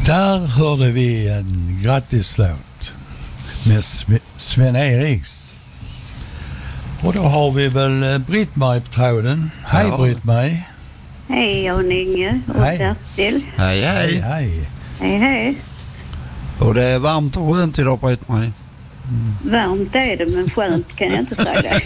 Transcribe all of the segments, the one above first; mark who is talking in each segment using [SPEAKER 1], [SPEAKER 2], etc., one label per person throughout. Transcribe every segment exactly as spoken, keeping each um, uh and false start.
[SPEAKER 1] Där hörde vi en grattislåt med Sve- Sven-Eriks. Och då har vi väl Britt-Marie på tråden. Hej
[SPEAKER 2] Ja.
[SPEAKER 1] Britt-Marie.
[SPEAKER 3] Hej Jan-Inge och
[SPEAKER 1] Hej.
[SPEAKER 3] Bertil.
[SPEAKER 2] Hej, hej.
[SPEAKER 1] Hej.
[SPEAKER 3] Hej hej.
[SPEAKER 2] Och det är varmt och skönt idag, Britt-Marie.
[SPEAKER 3] Varmt är det men skönt kan jag inte säga.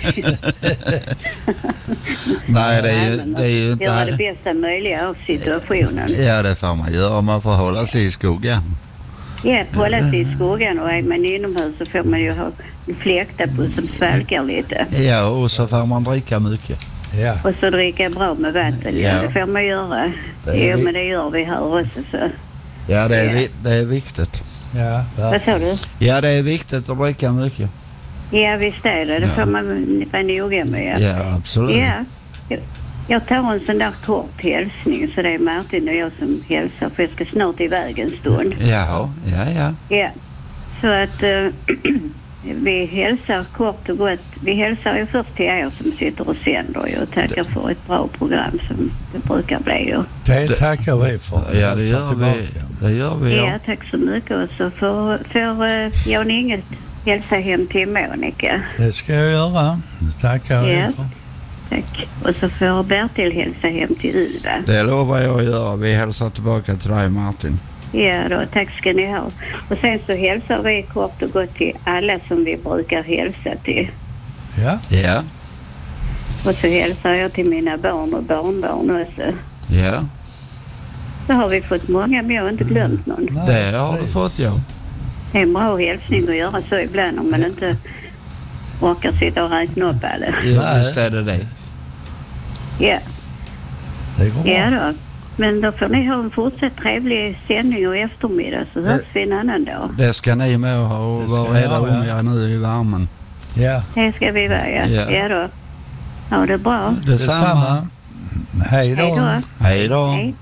[SPEAKER 2] Nej, det är ju,
[SPEAKER 3] men
[SPEAKER 2] det är ju inte...
[SPEAKER 3] göra det bästa möjliga av situationen.
[SPEAKER 2] Ja, det får man göra. Man får hålla sig i skuggan.
[SPEAKER 3] Ja, hålla sig i skuggan och är man inomhus så får man ju ha en fläkta på som svalkar lite.
[SPEAKER 2] Ja, och så får man dricka mycket.
[SPEAKER 1] Ja.
[SPEAKER 3] Och så dricka bra med vatten. Ja,
[SPEAKER 2] Ja.
[SPEAKER 3] det får man göra.
[SPEAKER 2] Det är
[SPEAKER 3] Jo,
[SPEAKER 2] vi-
[SPEAKER 3] men det gör vi här också så.
[SPEAKER 2] Ja, det är,
[SPEAKER 3] Ja.
[SPEAKER 2] vi, det är viktigt.
[SPEAKER 1] Ja,
[SPEAKER 3] Vad sa du?
[SPEAKER 2] Ja, det är viktigt att dricka mycket.
[SPEAKER 3] Ja, visst är det. Det
[SPEAKER 2] Ja.
[SPEAKER 3] får man vara noga med.
[SPEAKER 2] Ja, absolut.
[SPEAKER 3] Ja, jag- jag tar en sån där kort hälsning så det är Martin och jag som hälsar för jag ska snart iväg en stund.
[SPEAKER 2] Jaha, ja, ja.
[SPEAKER 3] Ja, så att eh, vi hälsar kort och gott. Vi hälsar ju först till er som sitter och sänder ju och tackar för ett bra program som det brukar bli ju.
[SPEAKER 1] Det tackar vi för.
[SPEAKER 2] Ja, det
[SPEAKER 1] Hälsa
[SPEAKER 2] gör vi.
[SPEAKER 1] tillbaka.
[SPEAKER 2] Det gör vi,
[SPEAKER 3] Ja,
[SPEAKER 2] ja.
[SPEAKER 3] tack så mycket och så får, får uh, Jan Inget hälsa hem till Monica.
[SPEAKER 1] Det ska jag göra. Det tackar
[SPEAKER 3] Ja.
[SPEAKER 1] vi för.
[SPEAKER 3] Tack. Och så får Bertil hälsa hem till Uva.
[SPEAKER 2] Det lovar jag att göra. Vi hälsar tillbaka till dig, Martin.
[SPEAKER 3] Ja då, tack ska ni ha. Och sen så hälsar vi kort och gott till alla som vi brukar hälsa till.
[SPEAKER 1] Ja.
[SPEAKER 2] Ja,
[SPEAKER 3] Och så hälsar jag till mina barn och barnbarn också.
[SPEAKER 2] ja.
[SPEAKER 3] Så har vi fått många, men jag har inte glömt någon.
[SPEAKER 1] Nej,
[SPEAKER 2] Det har du
[SPEAKER 1] precis.
[SPEAKER 2] fått, ja.
[SPEAKER 3] Det är en bra hälsning att göra så ibland om man inte orkar sitta och räkna upp alla.
[SPEAKER 2] Ja, visst är det det.
[SPEAKER 3] Ja,
[SPEAKER 1] Det går bra.
[SPEAKER 3] ja då. Men då får ni ha en fortsatt trevlig sändning och eftermiddag så hörs vi en annan dag.
[SPEAKER 2] Det ska ni med ha och
[SPEAKER 1] Det ska
[SPEAKER 2] vara
[SPEAKER 1] ni
[SPEAKER 2] rädda
[SPEAKER 1] ha,
[SPEAKER 2] om
[SPEAKER 1] ja.
[SPEAKER 2] er nu i värmen.
[SPEAKER 1] Ja.
[SPEAKER 3] Det ska vi vara, ja.
[SPEAKER 2] Ja.
[SPEAKER 3] Ja då. Ha det bra.
[SPEAKER 2] Detsamma.
[SPEAKER 1] Detsamma. Hej
[SPEAKER 3] Hej
[SPEAKER 1] då.
[SPEAKER 3] då.
[SPEAKER 2] Hej då.
[SPEAKER 3] Hej.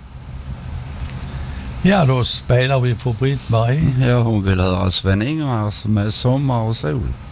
[SPEAKER 1] Ja, då spelar vi för Britt-Marie.
[SPEAKER 2] Ja, hon vill höra Sven-Ingvars med Sommar och sol.